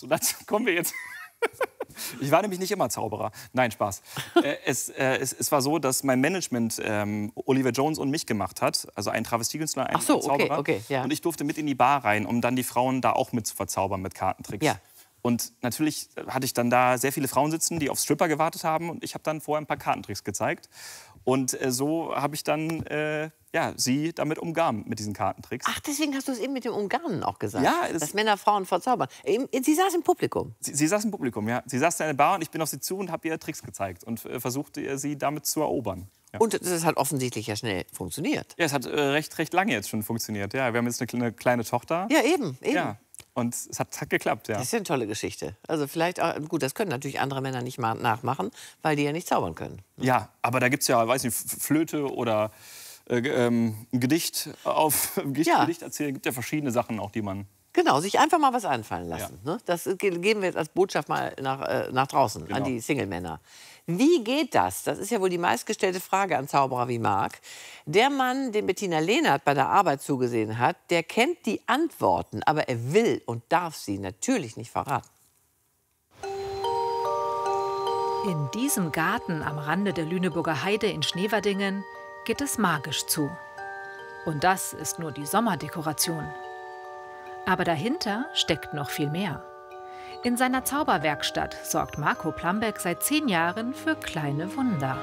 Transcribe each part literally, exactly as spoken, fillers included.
So, dazu kommen wir jetzt. Ich war nämlich nicht immer Zauberer. Nein, Spaß. äh, es, äh, es, es war so, dass mein Management ähm, Oliver Jones und mich gemacht hat. Also ein Travestiekünstler, ein Ach so, Zauberer. okay, okay, ja. Und ich durfte mit in die Bar rein, um dann die Frauen da auch mit zu verzaubern mit Kartentricks. Ja. Und natürlich hatte ich dann da sehr viele Frauen sitzen, die auf Stripper gewartet haben. Und ich habe dann vorher ein paar Kartentricks gezeigt. Und äh, so habe ich dann äh, ja, sie damit umgarnt, mit diesen Kartentricks. Ach, deswegen hast du es eben mit dem Umgarnen auch gesagt. Ja, das dass Männer Frauen verzaubern. Sie saß im Publikum. Sie, sie saß im Publikum, ja. Sie saß in der Bar und ich bin auf sie zu und habe ihr Tricks gezeigt und äh, versuchte, sie damit zu erobern. Ja. Und das hat offensichtlich ja schnell funktioniert. Ja, es hat äh, recht, recht lange jetzt schon funktioniert. Ja, wir haben jetzt eine kleine, kleine Tochter. Ja, eben, eben. Ja. Und es hat, hat geklappt, ja. Das ist ja eine tolle Geschichte. Also vielleicht, auch, gut, das können natürlich andere Männer nicht mal nachmachen, weil die ja nicht zaubern können. Ja, aber da gibt es ja, weiß nicht, Flöte oder äh, ähm, ein Gedicht auf ein Gedicht, Ja. Gedicht erzählen. Es gibt ja verschiedene Sachen auch, die man... Genau, sich einfach mal was einfallen lassen. Ja. Ne? Das geben wir jetzt als Botschaft mal nach, äh, nach draußen, Genau. an die Single-Männer. Wie geht das? Das ist ja wohl die meistgestellte Frage an Zauberer wie Marc. Der Mann, dem Bettina Lehnert bei der Arbeit zugesehen hat, der kennt die Antworten, aber er will und darf sie natürlich nicht verraten. In diesem Garten am Rande der Lüneburger Heide in Schneverdingen geht es magisch zu. Und das ist nur die Sommerdekoration. Aber dahinter steckt noch viel mehr. In seiner Zauberwerkstatt sorgt Marco Plambeck seit zehn Jahren für kleine Wunder.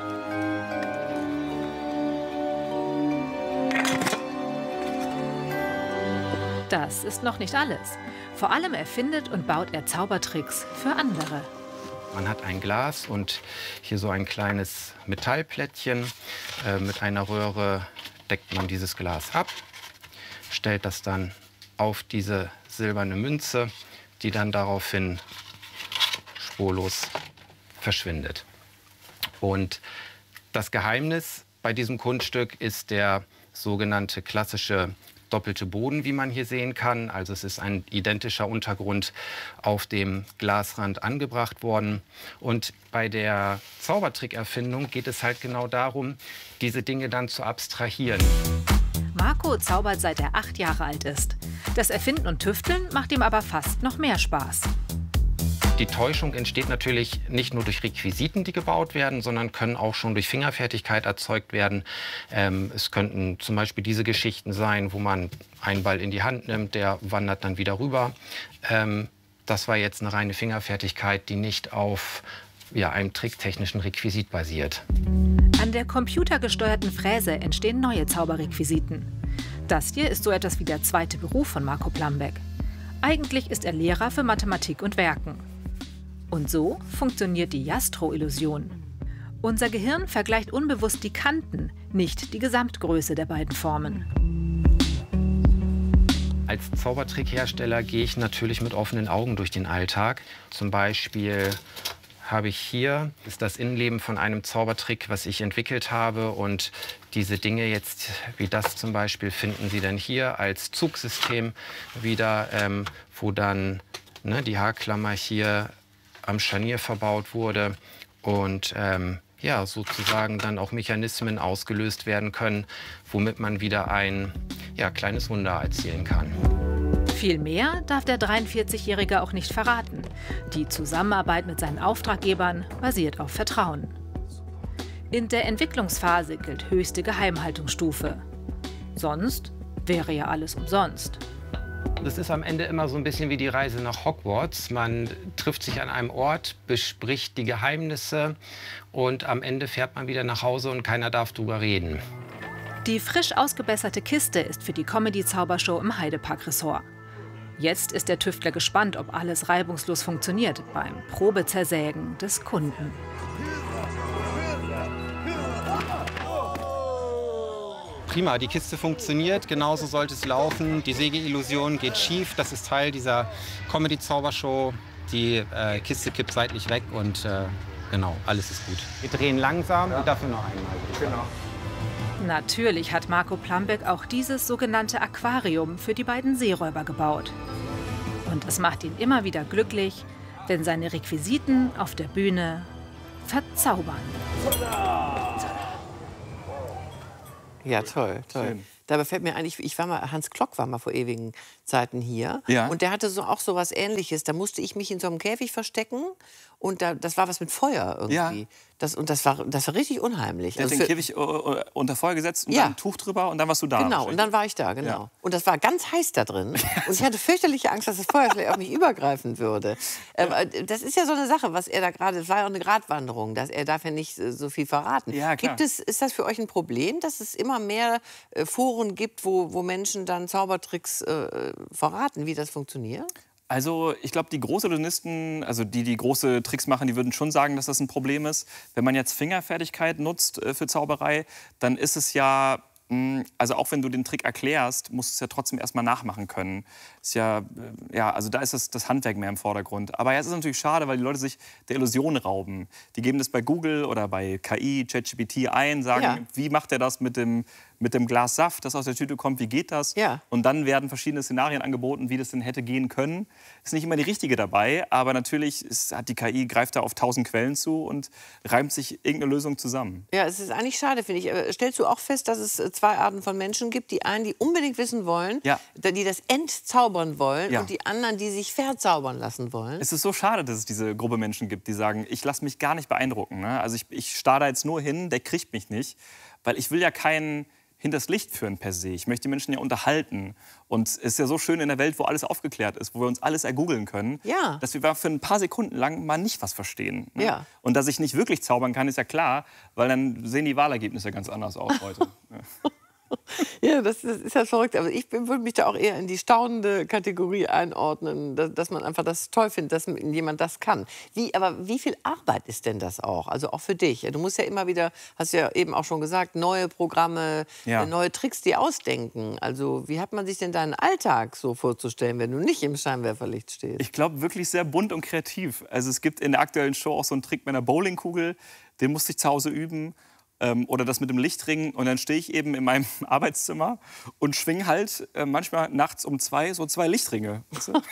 Das ist noch nicht alles. Vor allem erfindet und baut er Zaubertricks für andere. Man hat ein Glas und hier so ein kleines Metallplättchen. Äh, mit einer Röhre deckt man dieses Glas ab, stellt das dann auf diese silberne Münze, die dann daraufhin spurlos verschwindet. Und das Geheimnis bei diesem Kunststück ist der sogenannte klassische doppelte Boden, wie man hier sehen kann. Also es ist ein identischer Untergrund auf dem Glasrand angebracht worden. Und bei der Zaubertrickerfindung geht es halt genau darum, diese Dinge dann zu abstrahieren. Marco zaubert, seit er acht Jahre alt ist. Das Erfinden und Tüfteln macht ihm aber fast noch mehr Spaß. Die Täuschung entsteht natürlich nicht nur durch Requisiten, die gebaut werden, sondern können auch schon durch Fingerfertigkeit erzeugt werden. Ähm, es könnten zum Beispiel diese Geschichten sein, wo man einen Ball in die Hand nimmt, der wandert dann wieder rüber. Ähm, das war jetzt eine reine Fingerfertigkeit, die nicht auf ja, einem tricktechnischen Requisit basiert. An der computergesteuerten Fräse entstehen neue Zauberrequisiten. Das hier ist so etwas wie der zweite Beruf von Marco Plambeck. Eigentlich ist er Lehrer für Mathematik und Werken. Und so funktioniert die Jastro-Illusion. Unser Gehirn vergleicht unbewusst die Kanten, nicht die Gesamtgröße der beiden Formen. Als Zaubertrickhersteller gehe ich natürlich mit offenen Augen durch den Alltag. Zum Beispiel habe ich hier ist das Innenleben von einem Zaubertrick, was ich entwickelt habe. Und diese Dinge jetzt, wie das zum Beispiel, finden Sie dann hier als Zugsystem wieder, ähm, wo dann ne, die Haarklammer hier am Scharnier verbaut wurde und ähm, ja, sozusagen dann auch Mechanismen ausgelöst werden können, womit man wieder ein ja, kleines Wunder erzielen kann. Viel mehr darf der dreiundvierzigjährige auch nicht verraten. Die Zusammenarbeit mit seinen Auftraggebern basiert auf Vertrauen. In der Entwicklungsphase gilt höchste Geheimhaltungsstufe. Sonst wäre ja alles umsonst. Das ist am Ende immer so ein bisschen wie die Reise nach Hogwarts. Man trifft sich an einem Ort, bespricht die Geheimnisse und am Ende fährt man wieder nach Hause und keiner darf drüber reden. Die frisch ausgebesserte Kiste ist für die Comedy-Zaubershow im Heidepark-Ressort. Jetzt ist der Tüftler gespannt, ob alles reibungslos funktioniert beim Probezersägen des Kunden. Prima, die Kiste funktioniert, genauso sollte es laufen. Die Sägeillusion geht schief, das ist Teil dieser Comedy-Zaubershow. Die äh, Kiste kippt seitlich weg und äh, genau, alles ist gut. Wir drehen langsam und dafür noch einmal. Genau. Natürlich hat Marco Plambeck auch dieses sogenannte Aquarium für die beiden Seeräuber gebaut. Und es macht ihn immer wieder glücklich, wenn seine Requisiten auf der Bühne verzaubern. Ja, toll, toll. Schön. Dabei fällt mir ein, ich, ich war mal, Hans Klock war mal vor ewigen Zeiten hier. Ja. Und der hatte so auch so was Ähnliches. Da musste ich mich in so einem Käfig verstecken. Und da, das war was mit Feuer irgendwie. Ja. Das, und das war, das war richtig unheimlich. Der hat Also den für- Käfig äh, unter Feuer gesetzt und Ja. dann ein Tuch drüber und dann warst du da. Genau, und dann war ich da, genau. Ja. Und das war ganz heiß da drin. Und ich hatte fürchterliche Angst, dass das Feuer vielleicht auf mich übergreifen würde. Ähm, äh, das ist ja so eine Sache, was er da gerade, das war ja auch eine Gratwanderung, dass er darf ja nicht äh, so viel verraten. Ja, klar. Gibt es, ist das für euch ein Problem, dass es immer mehr äh, Foren gibt, wo, wo Menschen dann Zaubertricks äh, verraten, wie das funktioniert? Also ich glaube, die Großillusionisten, also die, die große Tricks machen, die würden schon sagen, dass das ein Problem ist. Wenn man jetzt Fingerfertigkeit nutzt äh, für Zauberei, dann ist es ja, mh, also auch wenn du den Trick erklärst, musst du es ja trotzdem erstmal nachmachen können. Ist ja, äh, ja, also da ist das, das Handwerk mehr im Vordergrund. Aber ja, es ist natürlich schade, weil die Leute sich der Illusion rauben. Die geben das bei Google oder bei K I, ChatGPT ein, sagen, Ja. wie macht er das mit dem, mit dem Glas Saft, das aus der Tüte kommt, wie geht das? Ja. Und dann werden verschiedene Szenarien angeboten, wie das denn hätte gehen können. Ist nicht immer die richtige dabei, aber natürlich ist, hat die K I greift da auf tausend Quellen zu und reimt sich irgendeine Lösung zusammen. Ja, es ist eigentlich schade, finde ich. Aber stellst du auch fest, dass es äh, zwei Arten von Menschen gibt? Die einen, die unbedingt wissen wollen, Ja. die das entzaubern wollen, Ja. und die anderen, die sich verzaubern lassen wollen. Es ist so schade, dass es diese Gruppe Menschen gibt, die sagen, ich lasse mich gar nicht beeindrucken. Ne? Also ich, ich starre da jetzt nur hin, der kriegt mich nicht, weil ich will ja keinen hinters Licht führen per se. Ich möchte die Menschen ja unterhalten. Und es ist ja so schön in der Welt, wo alles aufgeklärt ist, wo wir uns alles ergoogeln können, Ja. dass wir für ein paar Sekunden lang mal nicht was verstehen. Ne? Ja. Und dass ich nicht wirklich zaubern kann, ist ja klar, weil dann sehen die Wahlergebnisse ganz anders aus heute. Ja. Ja, das, das ist ja verrückt. Aber ich bin- würde mich da auch eher in die staunende Kategorie einordnen, dass, dass man einfach das toll findet, dass jemand das kann. Wie, aber wie viel Arbeit ist denn das auch? Also auch für dich. Du musst ja immer wieder, hast du ja eben auch schon gesagt, neue Programme, Ja. äh, neue Tricks, die ausdenken. Also wie hat man sich denn deinen Alltag so vorzustellen, wenn du nicht im Scheinwerferlicht stehst? Ich glaube, wirklich sehr bunt und kreativ. Also es gibt in der aktuellen Show auch so einen Trick mit einer Bowlingkugel, den musste ich zu Hause üben. Ähm, oder das mit dem Lichtring. Und dann stehe ich eben in meinem Arbeitszimmer und schwing halt äh, manchmal nachts um zwei so zwei Lichtringe. Weißt du?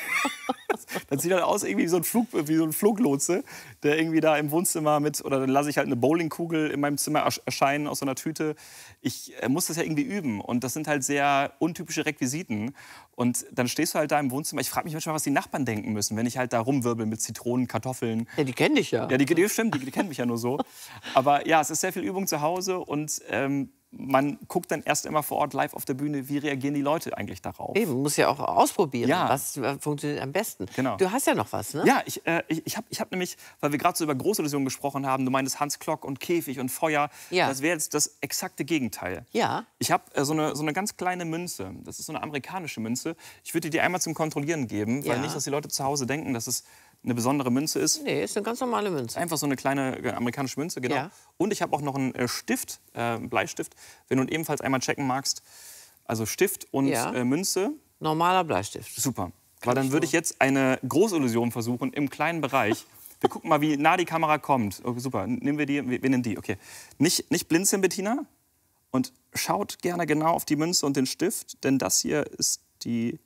Das sieht halt aus irgendwie wie so ein, Flug, wie so ein Fluglotse, der irgendwie da im Wohnzimmer mit, oder dann lasse ich halt eine Bowlingkugel in meinem Zimmer ersch- erscheinen aus so einer Tüte. Ich äh, muss das ja irgendwie üben und das sind halt sehr untypische Requisiten. Und dann stehst du halt da im Wohnzimmer. Ich frage mich manchmal, was die Nachbarn denken müssen, wenn ich halt da rumwirbel mit Zitronen, Kartoffeln. Ja, die kenne dich ja. Ja, die, die stimmt, die, die kennen mich ja nur so. Aber ja, es ist sehr viel Übung zu Hause und ähm, man guckt dann erst immer vor Ort live auf der Bühne, wie reagieren die Leute eigentlich darauf. Eben, muss ja auch ausprobieren, Ja. was äh, funktioniert am besten. Genau. Du hast ja noch was, ne? Ja, ich, äh, ich, ich habe ich hab nämlich, weil wir gerade so über Großillusionen gesprochen haben, du meintest Hans Klock und Käfig und Feuer, Ja. das wäre jetzt das exakte Gegenteil. Ja. Ich habe äh, so, eine, so eine ganz kleine Münze, das ist so eine amerikanische Münze. Ich würde die dir einmal zum Kontrollieren geben, Ja. weil nicht, dass die Leute zu Hause denken, dass es eine besondere Münze ist. Nee, ist eine ganz normale Münze. Einfach so eine kleine äh, amerikanische Münze, genau. Ja. Und ich habe auch noch einen äh, Stift, äh, einen Bleistift, wenn du ihn ebenfalls einmal checken magst. Also Stift und Ja. äh, Münze, Normaler Bleistift. super. Weil dann würde ich jetzt eine Großillusion versuchen im kleinen Bereich. Wir gucken mal, wie nah die Kamera kommt. Oh, super, nehmen wir die, wir wir nehmen die, okay. Nicht, nicht blinzeln, Bettina. Und schaut gerne genau auf die Münze und den Stift, denn das hier ist die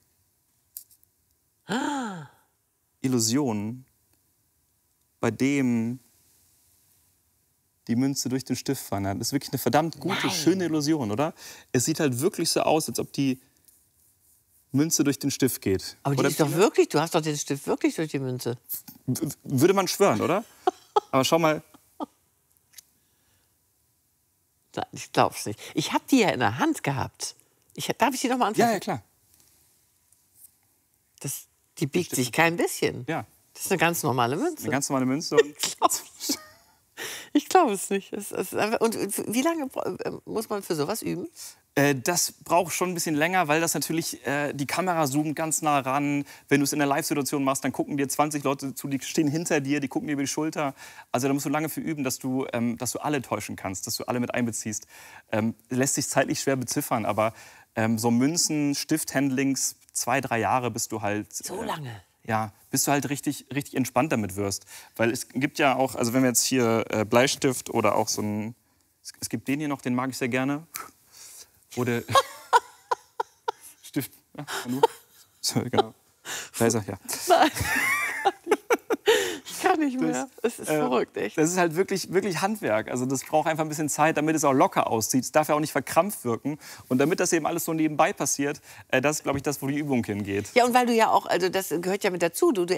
Illusion, bei dem die Münze durch den Stift wandert. Das ist wirklich eine verdammt gute, Nein. schöne Illusion, oder? Es sieht halt wirklich so aus, als ob die Münze durch den Stift geht. Aber die Oder, ist doch Bettina? wirklich, du hast doch den Stift wirklich durch die Münze. W- Würde man schwören, oder? Aber schau mal. Nein, ich glaub's nicht. Ich habe die ja in der Hand gehabt. Ich, darf ich die noch mal anfassen? Ja, ja, klar. Das, die biegt sich kein bisschen. Ja, Das ist eine ganz normale Münze. eine ganz normale Münze. Und Ich glaube es nicht. Es, es ist einfach, und wie lange bra- äh, muss man für sowas üben? Äh, das braucht schon ein bisschen länger, weil das natürlich, äh, die Kamera zoomt ganz nah ran. Wenn du es in einer Live-Situation machst, dann gucken dir zwanzig Leute zu, die stehen hinter dir, die gucken dir über die Schulter. Also da musst du lange für üben, dass du, ähm, dass du alle täuschen kannst, dass du alle mit einbeziehst. Ähm, lässt sich zeitlich schwer beziffern, aber ähm, so Münzen, Stifthandlings, zwei, drei Jahre, bis du halt... So äh, lange? Ja, bis du halt richtig, richtig entspannt damit wirst. Weil es gibt ja auch, also wenn wir jetzt hier äh, Bleistift oder auch so ein... Es, es gibt den hier noch, den mag ich sehr gerne. Oder Stift. Ja, nur. So, genau. Da ist er, ja. Ich kann nicht mehr. Das ist äh, verrückt, echt. Das ist halt wirklich, wirklich Handwerk. Also das braucht einfach ein bisschen Zeit, damit es auch locker aussieht. Es darf ja auch nicht verkrampft wirken. Und damit das eben alles so nebenbei passiert, äh, das ist, glaube ich, das, wo die Übung hingeht. Ja, und weil du ja auch, also das gehört ja mit dazu, du, du